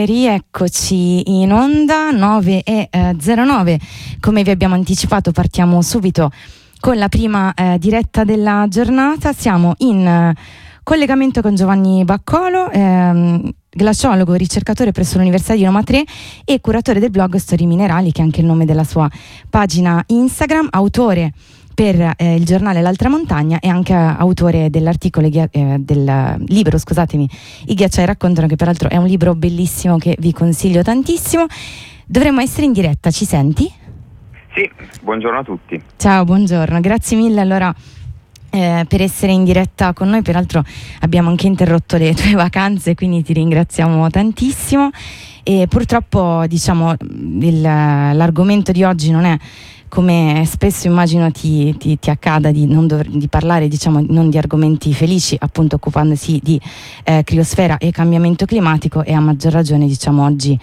rieccoci in onda 9:09. Come vi abbiamo anticipato, partiamo subito con la prima diretta della giornata. Siamo in collegamento con Giovanni Baccolo, glaciologo, ricercatore presso l'Università di Roma 3 e curatore del blog Storie Minerali, che è anche il nome della sua pagina Instagram, autore per il giornale L'Altra Montagna e anche autore dell'articolo del libro, scusatemi, I ghiacciai raccontano, che peraltro è un libro bellissimo che vi consiglio tantissimo. Dovremmo essere in diretta, ci senti? Sì, buongiorno a tutti. Ciao, buongiorno, grazie mille allora per essere in diretta con noi. Peraltro abbiamo anche interrotto le tue vacanze, quindi ti ringraziamo tantissimo. E purtroppo, diciamo, l'argomento di oggi non è, come spesso immagino ti accada, di parlare, diciamo, non di argomenti felici, appunto occupandosi di criosfera e cambiamento climatico, e a maggior ragione, diciamo, oggi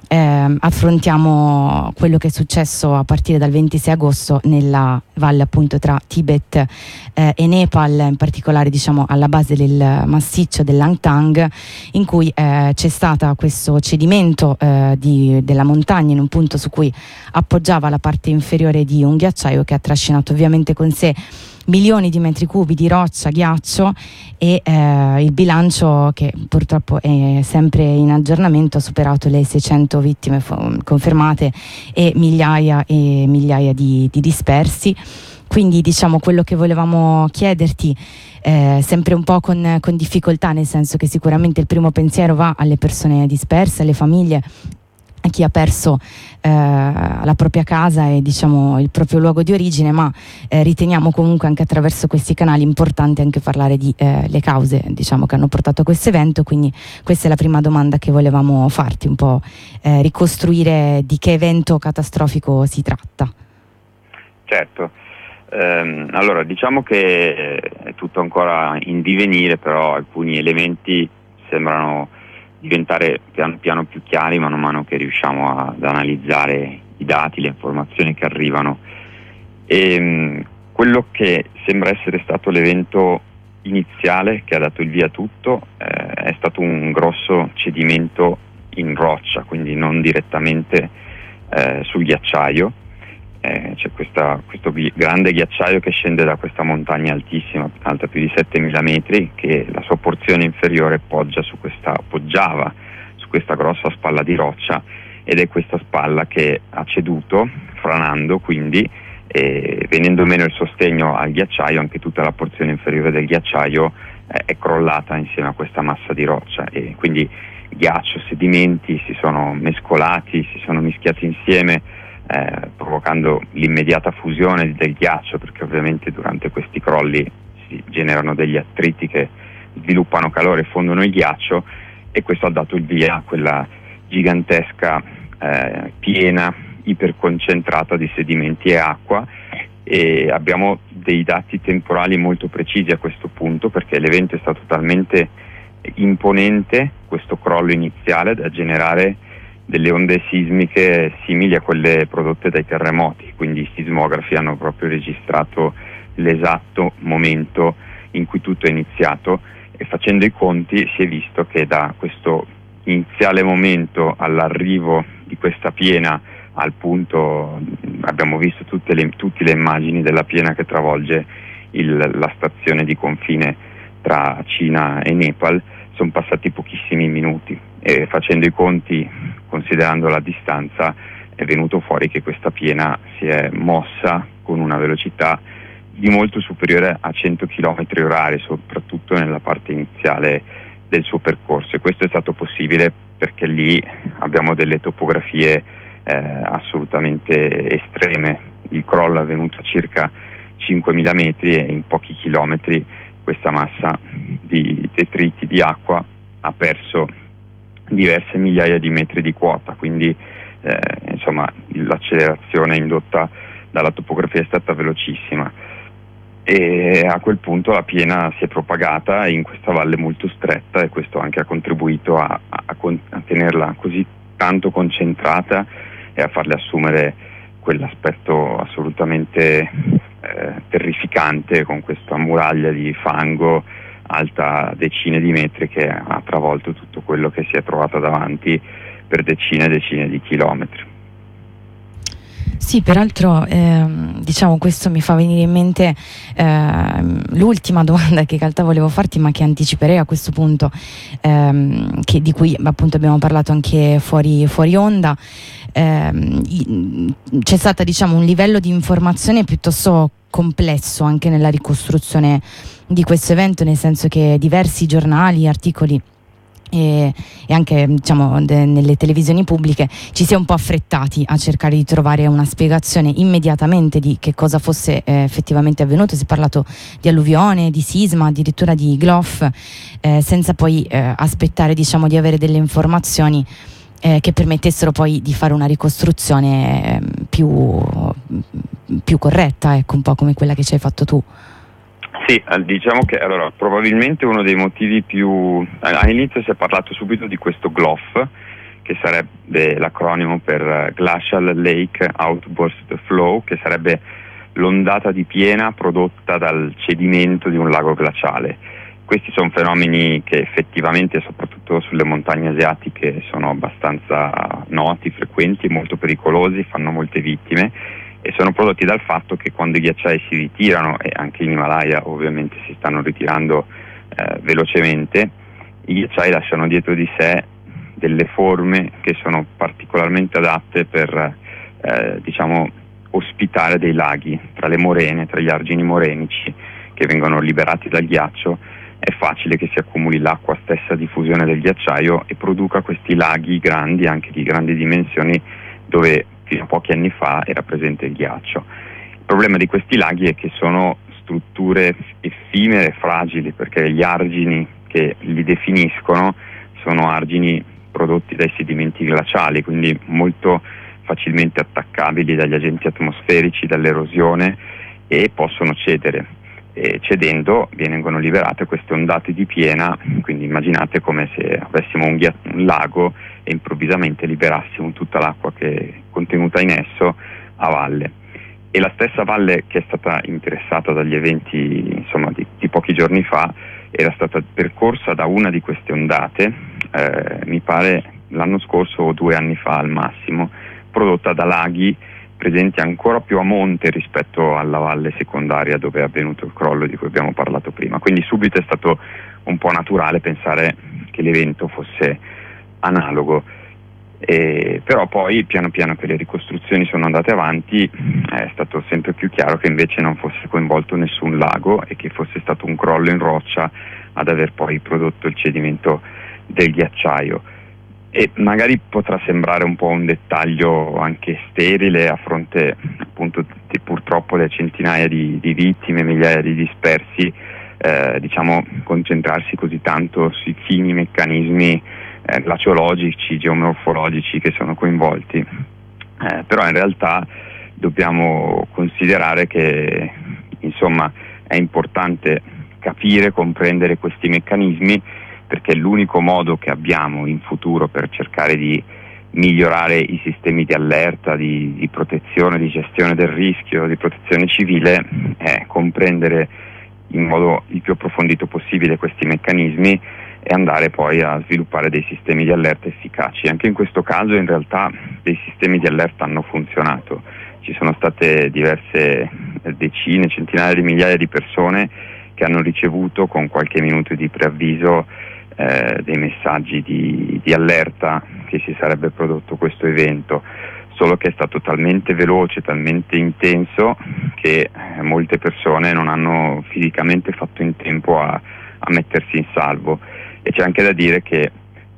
affrontiamo quello che è successo a partire dal 26 agosto nella valle, appunto, tra Tibet e Nepal, in particolare, diciamo, alla base del massiccio dell'Angtang, in cui c'è stato questo cedimento della montagna in un punto su cui appoggiava la parte inferiore di un ghiacciaio, che ha trascinato ovviamente con sé milioni di metri cubi di roccia, ghiaccio, e il bilancio, che purtroppo è sempre in aggiornamento, ha superato le 600 vittime confermate e migliaia di dispersi. Quindi, diciamo, quello che volevamo chiederti, sempre un po' con difficoltà, nel senso che sicuramente il primo pensiero va alle persone disperse, alle famiglie, a chi ha perso la propria casa e, diciamo, il proprio luogo di origine, ma riteniamo comunque anche attraverso questi canali importante anche parlare di le cause, diciamo, che hanno portato a questo evento. Quindi questa è la prima domanda che volevamo farti, un po' ricostruire di che evento catastrofico si tratta. Certo, allora diciamo che è tutto ancora in divenire, però alcuni elementi sembrano diventare piano piano più chiari man mano che riusciamo ad analizzare i dati, le informazioni che arrivano. E quello che sembra essere stato l'evento iniziale che ha dato il via a tutto è stato un grosso cedimento in roccia, quindi non direttamente sul ghiacciaio. C'è questo grande ghiacciaio che scende da questa montagna altissima, alta più di 7.000 metri, che la sua porzione inferiore poggiava su questa grossa spalla di roccia, ed è questa spalla che ha ceduto, franando quindi, e venendo meno il sostegno al ghiacciaio, anche tutta la porzione inferiore del ghiacciaio è crollata insieme a questa massa di roccia, e quindi ghiaccio, sedimenti si sono mescolati, si sono mischiati insieme, provocando l'immediata fusione del ghiaccio, perché ovviamente durante questi crolli si generano degli attriti che sviluppano calore e fondono il ghiaccio, e questo ha dato il via a quella gigantesca piena iperconcentrata di sedimenti e acqua. E abbiamo dei dati temporali molto precisi a questo punto, perché l'evento è stato talmente imponente, questo crollo iniziale, da generare delle onde sismiche simili a quelle prodotte dai terremoti. Quindi i sismografi hanno proprio registrato l'esatto momento in cui tutto è iniziato, e facendo i conti si è visto che da questo iniziale momento all'arrivo di questa piena al punto, abbiamo visto tutte le immagini della piena che travolge la stazione di confine tra Cina e Nepal, sono passati pochissimi minuti, e facendo i conti, considerando la distanza, è venuto fuori che questa piena si è mossa con una velocità di molto superiore a 100 km/h, soprattutto nella parte iniziale del suo percorso, e questo è stato possibile perché lì abbiamo delle topografie assolutamente estreme. Il crollo è avvenuto a circa 5.000 metri, e in pochi chilometri questa massa di detriti di acqua ha perso diverse migliaia di metri di quota, quindi insomma l'accelerazione indotta dalla topografia è stata velocissima, e a quel punto la piena si è propagata in questa valle molto stretta, e questo anche ha contribuito a tenerla così tanto concentrata e a farle assumere quell'aspetto assolutamente terrificante, con questa muraglia di fango alta decine di metri che ha travolto tutto quello che si è trovato davanti, per decine e decine di chilometri. Sì, peraltro diciamo, questo mi fa venire in mente l'ultima domanda che in realtà volevo farti, ma che anticiperei a questo punto, di cui appunto abbiamo parlato anche fuori onda. C'è stato, diciamo, un livello di informazione piuttosto complesso anche nella ricostruzione di questo evento, nel senso che diversi giornali, articoli e anche, diciamo, nelle televisioni pubbliche ci si è un po' affrettati a cercare di trovare una spiegazione immediatamente di che cosa fosse effettivamente avvenuto. Si è parlato di alluvione, di sisma, addirittura di GLOF, senza poi aspettare, diciamo, di avere delle informazioni che permettessero poi di fare una ricostruzione più corretta, ecco, un po' come quella che ci hai fatto tu. Sì, diciamo che allora, probabilmente uno dei motivi più... all'inizio si è parlato subito di questo GLOF, che sarebbe l'acronimo per Glacial Lake Outburst Flow, che sarebbe l'ondata di piena prodotta dal cedimento di un lago glaciale. Questi sono fenomeni che effettivamente, soprattutto sulle montagne asiatiche, sono abbastanza noti, frequenti e molto pericolosi, fanno molte vittime, e sono prodotti dal fatto che quando i ghiacciai si ritirano, e anche in Himalaya ovviamente si stanno ritirando velocemente, i ghiacciai lasciano dietro di sé delle forme che sono particolarmente adatte per diciamo ospitare dei laghi. Tra le morene, tra gli argini morenici che vengono liberati dal ghiaccio, è facile che si accumuli l'acqua stessa di fusione del ghiacciaio e produca questi laghi grandi, anche di grandi dimensioni, dove fino a pochi anni fa era presente il ghiaccio. Il problema di questi laghi è che sono strutture effimere, fragili, perché gli argini che li definiscono sono argini prodotti dai sedimenti glaciali, quindi molto facilmente attaccabili dagli agenti atmosferici, dall'erosione, e possono cedere. E cedendo vengono liberate queste ondate di piena, quindi immaginate come se avessimo un lago e improvvisamente liberassimo tutta l'acqua che è contenuta in esso a valle. E la stessa valle che è stata interessata dagli eventi, insomma, di pochi giorni fa, era stata percorsa da una di queste ondate, mi pare l'anno scorso o 2 anni fa al massimo, prodotta da laghi presenti ancora più a monte rispetto alla valle secondaria dove è avvenuto il crollo di cui abbiamo parlato prima. Quindi subito è stato un po' naturale pensare che l'evento fosse analogo, però poi piano piano che le ricostruzioni sono andate avanti è stato sempre più chiaro che invece non fosse coinvolto nessun lago e che fosse stato un crollo in roccia ad aver poi prodotto il cedimento del ghiacciaio. E magari potrà sembrare un po' un dettaglio anche sterile a fronte appunto di purtroppo le centinaia di vittime, migliaia di dispersi, diciamo concentrarsi così tanto sui fini meccanismi glaciologici, geomorfologici che sono coinvolti, però in realtà dobbiamo considerare che insomma è importante capire, comprendere questi meccanismi, perché è l'unico modo che abbiamo in futuro per cercare di migliorare i sistemi di allerta, di protezione, di gestione del rischio, di protezione civile, è comprendere in modo il più approfondito possibile questi meccanismi e andare poi a sviluppare dei sistemi di allerta efficaci. Anche in questo caso in realtà dei sistemi di allerta hanno funzionato, ci sono state diverse decine, centinaia di migliaia di persone che hanno ricevuto con qualche minuto di preavviso dei messaggi di allerta che si sarebbe prodotto questo evento, solo che è stato talmente veloce, talmente intenso che molte persone non hanno fisicamente fatto in tempo a mettersi in salvo. E c'è anche da dire che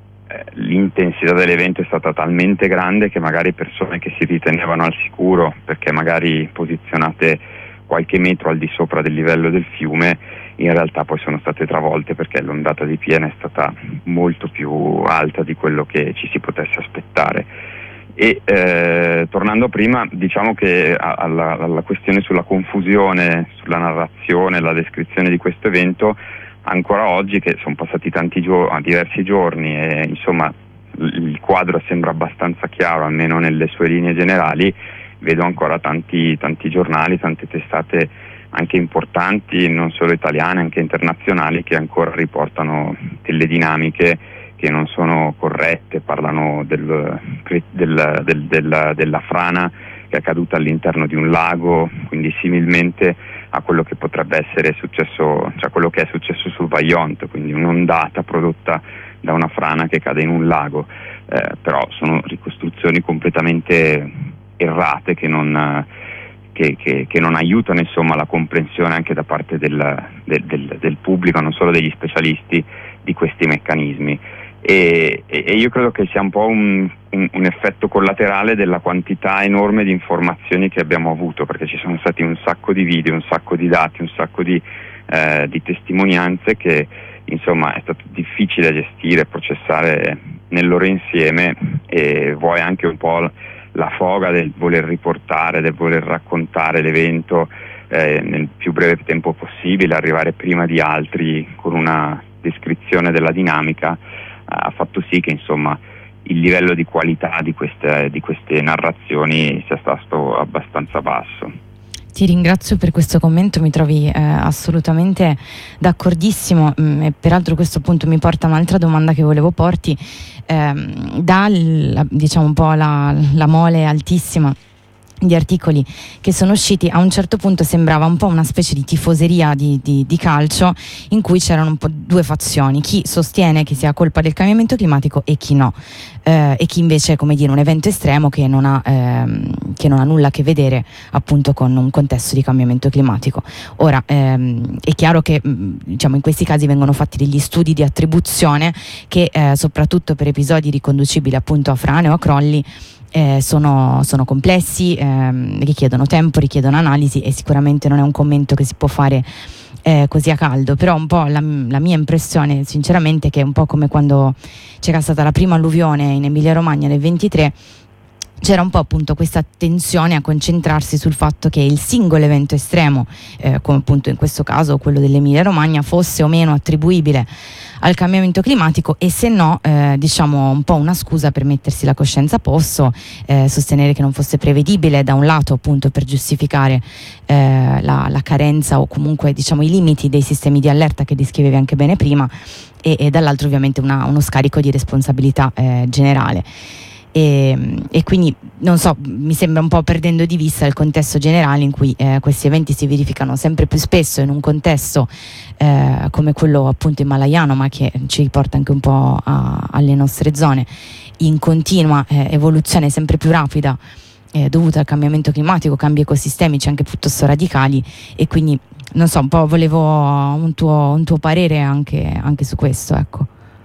l'intensità dell'evento è stata talmente grande che magari persone che si ritenevano al sicuro perché magari posizionate qualche metro al di sopra del livello del fiume, in realtà poi sono state travolte perché l'ondata di piena è stata molto più alta di quello che ci si potesse aspettare. E tornando prima, diciamo che alla questione sulla confusione, sulla narrazione, la descrizione di questo evento, ancora oggi che sono passati diversi giorni e insomma il quadro sembra abbastanza chiaro, almeno nelle sue linee generali, vedo ancora tanti giornali, tante testate anche importanti, non solo italiane, anche internazionali, che ancora riportano delle dinamiche che non sono corrette, parlano della frana che è caduta all'interno di un lago, quindi similmente a quello che potrebbe essere successo, cioè quello che è successo sul Vajont, quindi un'ondata prodotta da una frana che cade in un lago, però sono ricostruzioni completamente errate che non aiutano, insomma, la comprensione anche da parte del pubblico, non solo degli specialisti, di questi meccanismi. E io credo che sia un po' un effetto collaterale della quantità enorme di informazioni che abbiamo avuto, perché ci sono stati un sacco di video, un sacco di dati, un sacco di testimonianze che, insomma, è stato difficile gestire, processare nel loro insieme, e vuoi anche un po' la foga del voler riportare, del voler raccontare l'evento nel più breve tempo possibile, arrivare prima di altri con una descrizione della dinamica, ha fatto sì che, insomma, il livello di qualità di queste narrazioni sia stato abbastanza basso. Ti ringrazio per questo commento, mi trovi assolutamente d'accordissimo, e peraltro questo appunto mi porta a un'altra domanda che volevo porti, diciamo un po' la mole altissima di articoli che sono usciti. A un certo punto sembrava un po' una specie di tifoseria di calcio, in cui c'erano un po' due fazioni: chi sostiene che sia colpa del cambiamento climatico e chi no, e chi invece, come dire, un evento estremo che non ha nulla a che vedere appunto con un contesto di cambiamento climatico. Ora è chiaro che diciamo in questi casi vengono fatti degli studi di attribuzione che soprattutto per episodi riconducibili appunto a frane o a crolli sono complessi, richiedono tempo, richiedono analisi, e sicuramente non è un commento che si può fare così a caldo. Però un po' la mia impressione sinceramente è che è un po' come quando c'era stata la prima alluvione in Emilia Romagna nel 23, c'era un po' appunto questa attenzione a concentrarsi sul fatto che il singolo evento estremo, come appunto in questo caso quello dell'Emilia Romagna, fosse o meno attribuibile al cambiamento climatico, e se no diciamo un po' una scusa per mettersi la coscienza a posto, sostenere che non fosse prevedibile, da un lato appunto per giustificare la carenza o comunque diciamo i limiti dei sistemi di allerta che descrivevi anche bene prima, e dall'altro ovviamente uno scarico di responsabilità generale. E quindi non so, mi sembra un po' perdendo di vista il contesto generale in cui questi eventi si verificano sempre più spesso in un contesto come quello appunto himalayano, ma che ci riporta anche un po' alle nostre zone, in continua evoluzione sempre più rapida dovuta al cambiamento climatico, cambi ecosistemici anche piuttosto radicali. E quindi non so, un po' volevo un tuo parere anche su questo, ecco.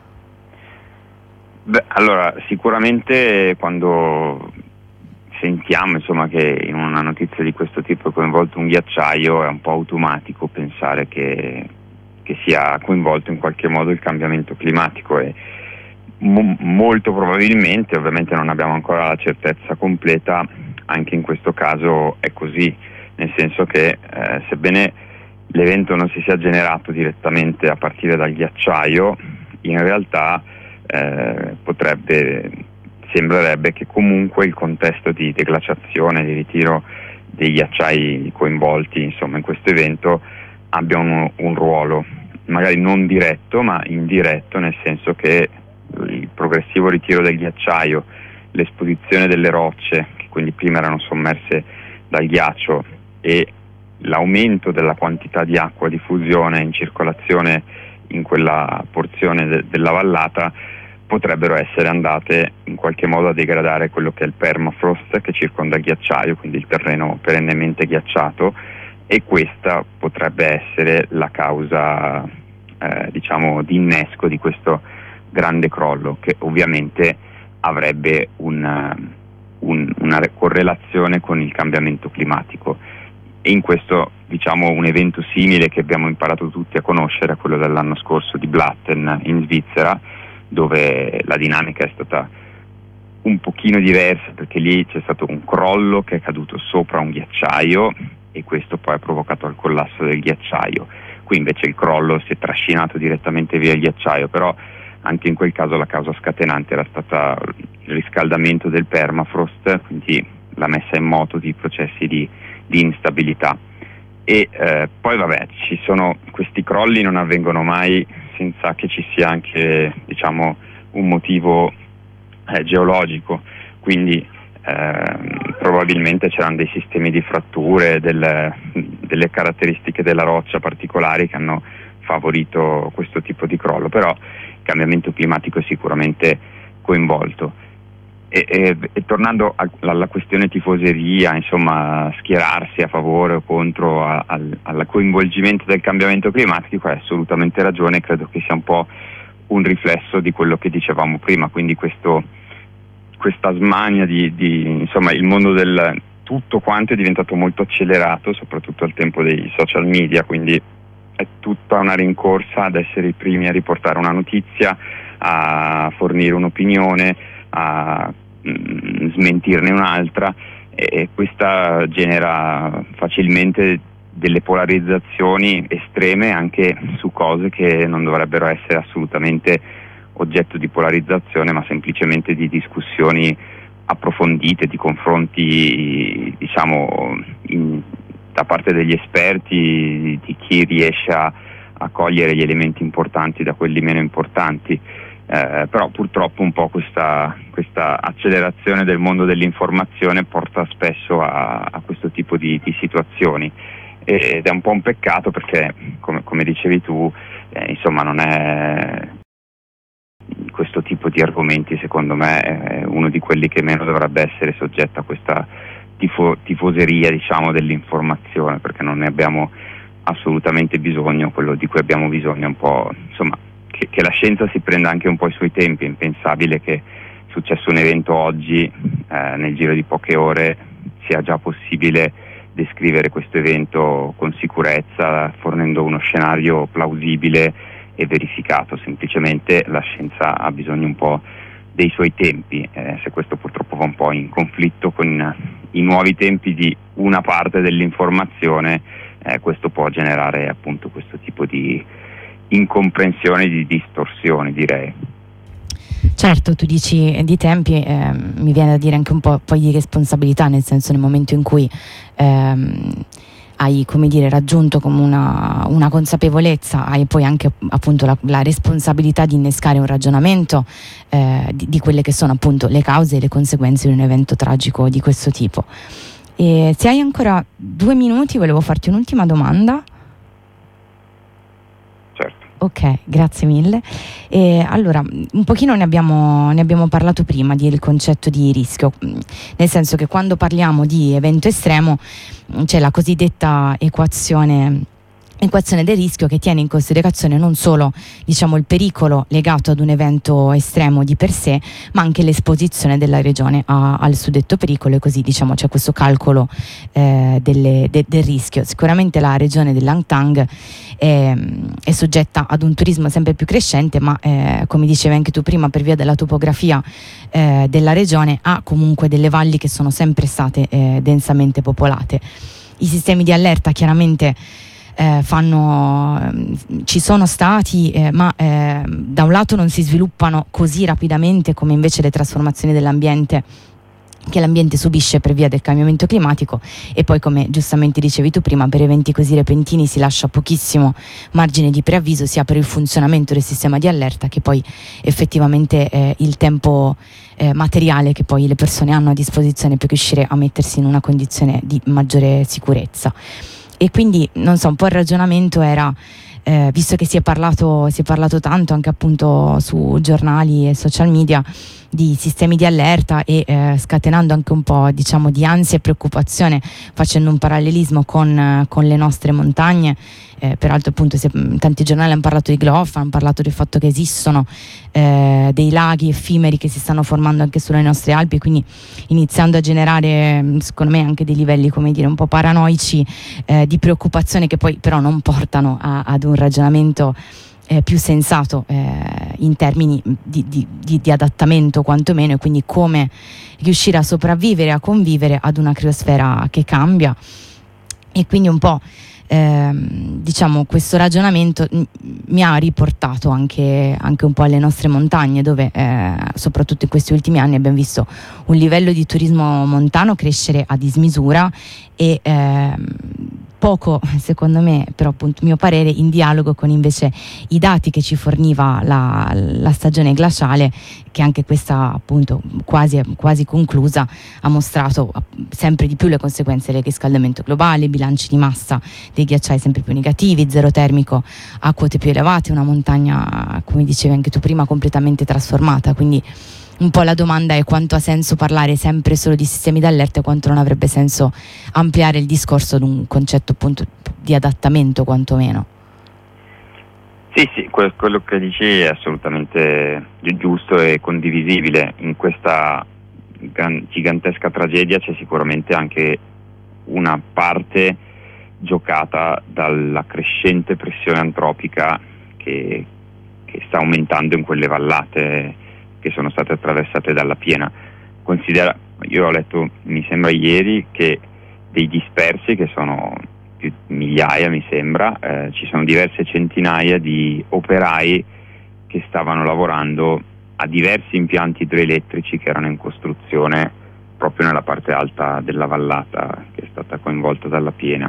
Beh, allora, sicuramente quando sentiamo, insomma, che in una notizia di questo tipo è coinvolto un ghiacciaio, è un po' automatico pensare che sia coinvolto in qualche modo il cambiamento climatico, e molto probabilmente, ovviamente non abbiamo ancora la certezza completa, anche in questo caso è così, nel senso che sebbene l'evento non si sia generato direttamente a partire dal ghiacciaio, in realtà sembrerebbe che comunque il contesto di deglaciazione, di ritiro dei ghiacciai coinvolti, insomma, in questo evento abbia un ruolo, magari non diretto ma indiretto, nel senso che il progressivo ritiro del ghiacciaio, l'esposizione delle rocce, che quindi prima erano sommerse dal ghiaccio, e l'aumento della quantità di acqua di fusione in circolazione in quella porzione della vallata potrebbero essere andate in qualche modo a degradare quello che è il permafrost che circonda il ghiacciaio, quindi il terreno perennemente ghiacciato, e questa potrebbe essere la causa diciamo di innesco di questo grande crollo, che ovviamente avrebbe una correlazione con il cambiamento climatico. E in questo, diciamo, un evento simile che abbiamo imparato tutti a conoscere è quello dell'anno scorso di Blatten in Svizzera, dove la dinamica è stata un pochino diversa, perché lì c'è stato un crollo che è caduto sopra un ghiacciaio e questo poi ha provocato il collasso del ghiacciaio. Qui invece il crollo si è trascinato direttamente via il ghiacciaio, però anche in quel caso la causa scatenante era stata il riscaldamento del permafrost, quindi la messa in moto di processi di instabilità. E poi vabbè, questi crolli non avvengono mai senza che ci sia anche, diciamo, un motivo geologico, quindi probabilmente c'erano dei sistemi di fratture, delle caratteristiche della roccia particolari che hanno favorito questo tipo di crollo, però il cambiamento climatico è sicuramente coinvolto. E tornando alla questione tifoseria, insomma, schierarsi a favore o contro al coinvolgimento del cambiamento climatico, hai assolutamente ragione. Credo che sia un po' un riflesso di quello che dicevamo prima, quindi questa smania insomma, il mondo del tutto quanto è diventato molto accelerato, soprattutto al tempo dei social media, quindi è tutta una rincorsa ad essere i primi a riportare una notizia, a fornire un'opinione, a smentirne un'altra, e questa genera facilmente delle polarizzazioni estreme anche su cose che non dovrebbero essere assolutamente oggetto di polarizzazione, ma semplicemente di discussioni approfondite, di confronti, diciamo, da parte degli esperti, di chi riesce a cogliere gli elementi importanti da quelli meno importanti. Però purtroppo un po' questa accelerazione del mondo dell'informazione porta spesso a questo tipo di situazioni, ed è un po' un peccato, perché come dicevi tu, insomma, non è questo tipo di argomenti, secondo me, è uno di quelli che meno dovrebbe essere soggetto a questa tifoseria, diciamo, dell'informazione, perché non ne abbiamo assolutamente bisogno. Quello di cui abbiamo bisogno è un po', insomma, che la scienza si prenda anche un po' i suoi tempi. È impensabile che è successo un evento oggi, nel giro di poche ore sia già possibile descrivere questo evento con sicurezza, fornendo uno scenario plausibile e verificato. Semplicemente la scienza ha bisogno un po' dei suoi tempi, se questo purtroppo va un po' in conflitto con i nuovi tempi di una parte dell'informazione, questo può generare appunto questo tipo di incomprensione, di distorsioni, direi. Certo, tu dici di tempi, mi viene da dire anche un po' poi di responsabilità, nel senso, nel momento in cui hai, come dire, raggiunto come una consapevolezza, hai poi anche appunto la responsabilità di innescare un ragionamento di quelle che sono appunto le cause e le conseguenze di un evento tragico di questo tipo. E se hai ancora 2 minuti, volevo farti un'ultima domanda. Ok, grazie mille. Allora, un pochino ne abbiamo parlato prima del concetto di rischio, nel senso che quando parliamo di evento estremo c'è la cosiddetta equazione del rischio, che tiene in considerazione non solo, diciamo, il pericolo legato ad un evento estremo di per sé, ma anche l'esposizione della regione al suddetto pericolo, e così, diciamo, c'è questo calcolo del rischio. Sicuramente la regione dell'Angtang è soggetta ad un turismo sempre più crescente, ma come dicevi anche tu prima, per via della topografia della regione, ha comunque delle valli che sono sempre state densamente popolate. I sistemi di allerta chiaramente ci sono stati, ma da un lato non si sviluppano così rapidamente come invece le trasformazioni dell'ambiente che l'ambiente subisce per via del cambiamento climatico, e poi, come giustamente dicevi tu prima, per eventi così repentini si lascia pochissimo margine di preavviso, sia per il funzionamento del sistema di allerta che poi effettivamente il tempo materiale che poi le persone hanno a disposizione per riuscire a mettersi in una condizione di maggiore sicurezza. E quindi, non so, un po' il ragionamento era, visto che si è parlato tanto anche appunto su giornali e social media di sistemi di allerta, e scatenando anche un po', diciamo, di ansia e preoccupazione, facendo un parallelismo con le nostre montagne. Peraltro appunto tanti giornali hanno parlato di GLOF, hanno parlato del fatto che esistono dei laghi effimeri che si stanno formando anche sulle nostre Alpi, quindi iniziando a generare, secondo me, anche dei livelli, come dire, un po' paranoici di preoccupazione, che poi però non portano ad un ragionamento più sensato in termini di adattamento quantomeno, e quindi come riuscire a sopravvivere, a convivere ad una criosfera che cambia. E quindi un po' diciamo, questo ragionamento mi ha riportato anche un po' alle nostre montagne, dove soprattutto in questi ultimi anni abbiamo visto un livello di turismo montano crescere a dismisura, e poco, secondo me, però appunto mio parere, in dialogo con invece i dati che ci forniva la stagione glaciale, che anche questa appunto quasi conclusa ha mostrato sempre di più le conseguenze del riscaldamento globale, bilanci di massa dei ghiacciai sempre più negativi, zero termico a quote più elevate, una montagna, come dicevi anche tu prima, completamente trasformata. Quindi un po' la domanda è quanto ha senso parlare sempre solo di sistemi d'allerta e quanto non avrebbe senso ampliare il discorso ad un concetto appunto di adattamento quantomeno. Sì, quello che dici è assolutamente giusto e condivisibile. In questa gigantesca tragedia c'è sicuramente anche una parte giocata dalla crescente pressione antropica che sta aumentando in quelle vallate che sono state attraversate dalla piena. Io ho letto, mi sembra ieri, che dei dispersi, che sono più migliaia mi sembra, ci sono diverse centinaia di operai che stavano lavorando a diversi impianti idroelettrici che erano in costruzione proprio nella parte alta della vallata che è stata coinvolta dalla piena.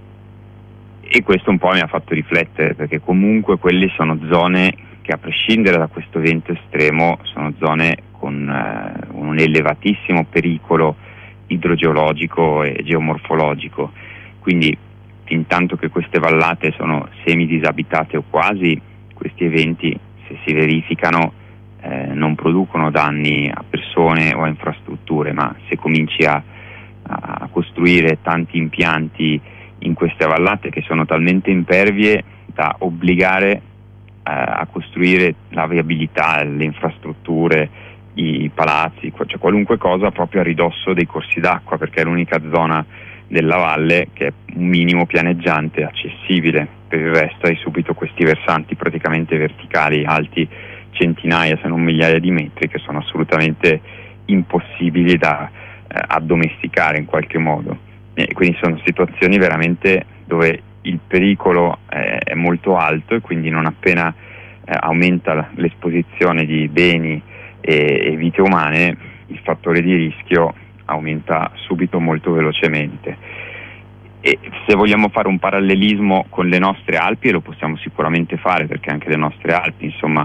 E questo un po' mi ha fatto riflettere, perché comunque quelle sono zone che, a prescindere da questo evento estremo, sono zone con un elevatissimo pericolo idrogeologico e geomorfologico. Quindi intanto che queste vallate sono semidisabilitate o quasi, questi eventi, se si verificano, non producono danni a persone o a infrastrutture, ma se cominci a costruire tanti impianti in queste vallate che sono talmente impervie da obbligare a costruire la viabilità, le infrastrutture, i palazzi, cioè qualunque cosa proprio a ridosso dei corsi d'acqua, perché è l'unica zona della valle che è un minimo pianeggiante accessibile. Per il resto hai subito questi versanti praticamente verticali, alti centinaia se non migliaia di metri, che sono assolutamente impossibili da addomesticare in qualche modo. Quindi sono situazioni veramente dove il pericolo è molto alto, e quindi non appena aumenta l'esposizione di beni e vite umane, il fattore di rischio aumenta subito molto velocemente. E se vogliamo fare un parallelismo con le nostre Alpi, e lo possiamo sicuramente fare, perché anche le nostre Alpi, insomma,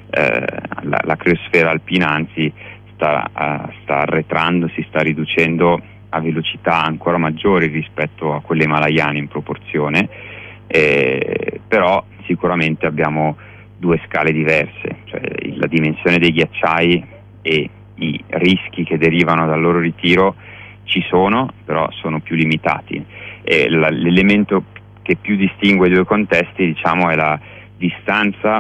la criosfera alpina anzi sta arretrando, si sta riducendo a velocità ancora maggiori rispetto a quelle himalayane in proporzione, però sicuramente abbiamo due scale diverse, cioè la dimensione dei ghiacciai e i rischi che derivano dal loro ritiro ci sono, però sono più limitati. L'elemento che più distingue i due contesti, diciamo, è la distanza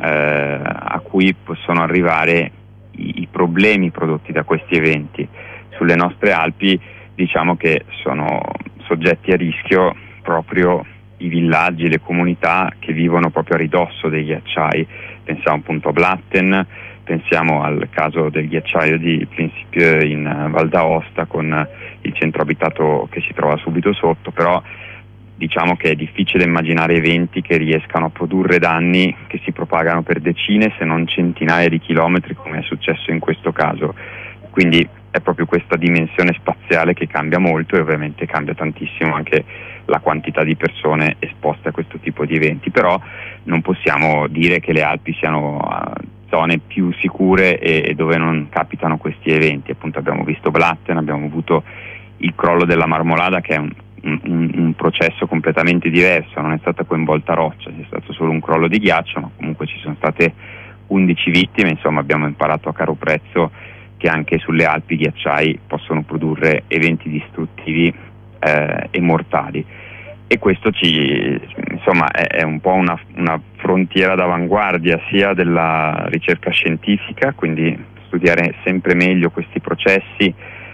a cui possono arrivare i problemi prodotti da questi eventi. Sulle nostre Alpi diciamo che sono soggetti a rischio proprio i villaggi, le comunità che vivono proprio a ridosso dei ghiacciai. Pensiamo appunto a Blatten, pensiamo al caso del ghiacciaio di Principe in Val d'Aosta con il centro abitato che si trova subito sotto, però diciamo che è difficile immaginare eventi che riescano a produrre danni che si propagano per decine se non centinaia di chilometri, come è successo in questo caso. Quindi è proprio questa dimensione spaziale che cambia molto, e ovviamente cambia tantissimo anche la quantità di persone esposte a questo tipo di eventi. Però non possiamo dire che le Alpi siano zone più sicure e dove non capitano questi eventi. Appunto abbiamo visto Blatten, abbiamo avuto il crollo della Marmolada, che è un processo completamente diverso, non è stata coinvolta roccia, c'è stato solo un crollo di ghiaccio, ma comunque ci sono state 11 vittime. Insomma, abbiamo imparato a caro prezzo che anche sulle Alpi i ghiacciai possono produrre eventi distruttivi e mortali, e questo è un po' una frontiera d'avanguardia sia della ricerca scientifica, quindi studiare sempre meglio questi processi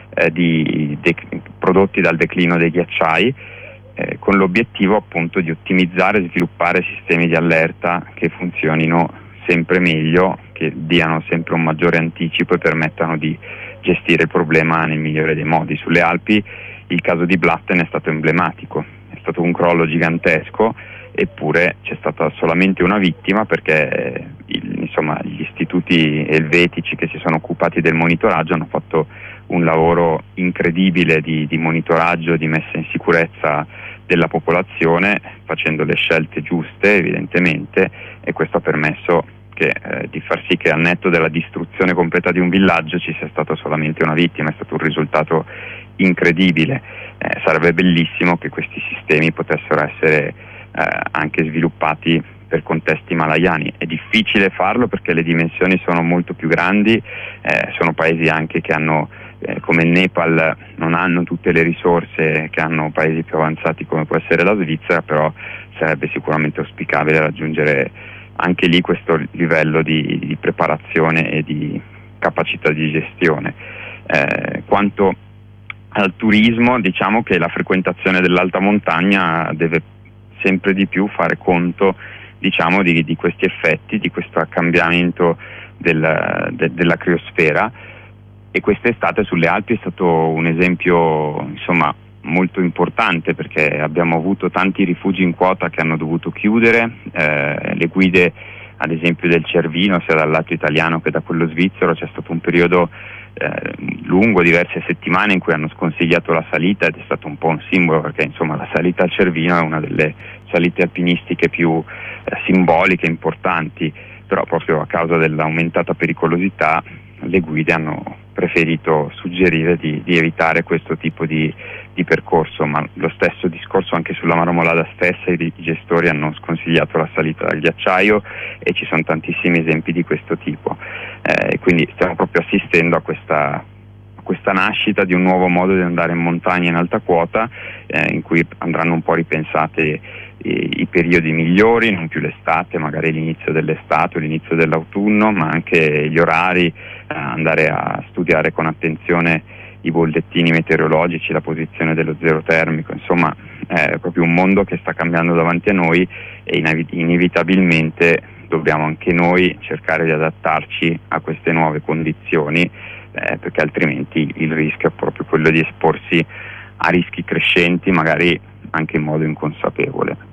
prodotti dal declino dei ghiacciai, con l'obiettivo appunto di ottimizzare e sviluppare sistemi di allerta che funzionino sempre meglio, che diano sempre un maggiore anticipo e permettano di gestire il problema nel migliore dei modi. Sulle Alpi il caso di Blatten è stato emblematico, è stato un crollo gigantesco, eppure c'è stata solamente una vittima, perché gli istituti elvetici che si sono occupati del monitoraggio hanno fatto un lavoro incredibile di monitoraggio, di messa in sicurezza della popolazione, facendo le scelte giuste evidentemente, e questo ha permesso di far sì che al netto della distruzione completa di un villaggio ci sia stata solamente una vittima. È stato un risultato incredibile. Sarebbe bellissimo che questi sistemi potessero essere anche sviluppati per contesti malayani. È difficile farlo perché le dimensioni sono molto più grandi, sono paesi anche che hanno come il Nepal non hanno tutte le risorse che hanno paesi più avanzati come può essere la Svizzera, però sarebbe sicuramente auspicabile raggiungere anche lì questo livello di preparazione e di capacità di gestione. Quanto al turismo, diciamo che la frequentazione dell'alta montagna deve sempre di più fare conto, diciamo, di questi effetti, di questo cambiamento della criosfera, e quest'estate sulle Alpi è stato un esempio, insomma, molto importante, perché abbiamo avuto tanti rifugi in quota che hanno dovuto chiudere. Le guide ad esempio del Cervino, sia dal lato italiano che da quello svizzero, c'è stato un periodo lungo, diverse settimane, in cui hanno sconsigliato la salita, ed è stato un po' un simbolo, perché insomma la salita al Cervino è una delle salite alpinistiche più simboliche, importanti, però proprio a causa dell'aumentata pericolosità le guide hanno preferito suggerire di evitare questo tipo di percorso. Ma lo stesso discorso anche sulla Marmolada stessa, i gestori hanno sconsigliato la salita dal ghiacciaio, e ci sono tantissimi esempi di questo tipo, quindi stiamo proprio assistendo a questa nascita di un nuovo modo di andare in montagna in alta quota, in cui andranno un po' ripensate i periodi migliori, non più l'estate, magari l'inizio dell'estate o l'inizio dell'autunno, ma anche gli orari, andare a studiare con attenzione i bollettini meteorologici, la posizione dello zero termico. Insomma, è proprio un mondo che sta cambiando davanti a noi, e inevitabilmente dobbiamo anche noi cercare di adattarci a queste nuove condizioni, perché altrimenti il rischio è proprio quello di esporsi a rischi crescenti, magari anche in modo inconsapevole.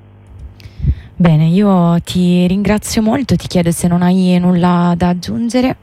Bene, io ti ringrazio molto, ti chiedo se non hai nulla da aggiungere.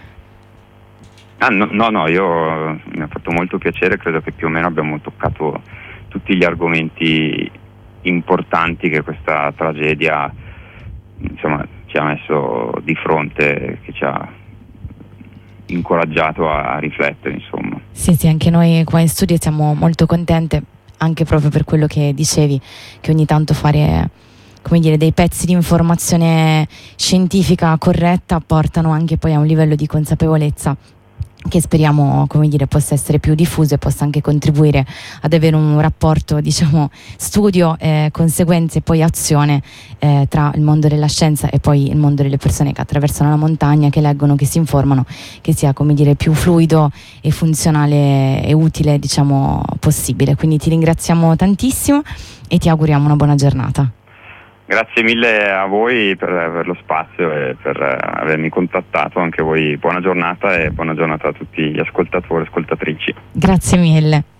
No, io mi ha fatto molto piacere, credo che più o meno abbiamo toccato tutti gli argomenti importanti che questa tragedia, insomma, ci ha messo di fronte, che ci ha incoraggiato a riflettere, insomma. Sì, anche noi qua in studio siamo molto contente, anche proprio per quello che dicevi, che ogni tanto fare, come dire, dei pezzi di informazione scientifica corretta portano anche poi a un livello di consapevolezza che speriamo, come dire, possa essere più diffuso e possa anche contribuire ad avere un rapporto, diciamo, studio, conseguenze e poi azione tra il mondo della scienza e poi il mondo delle persone che attraversano la montagna, che leggono, che si informano, che sia, come dire, più fluido e funzionale e utile, diciamo, possibile. Quindi ti ringraziamo tantissimo e ti auguriamo una buona giornata. Grazie mille a voi per lo spazio e per avermi contattato. Anche voi buona giornata, e buona giornata a tutti gli ascoltatori e ascoltatrici. Grazie mille.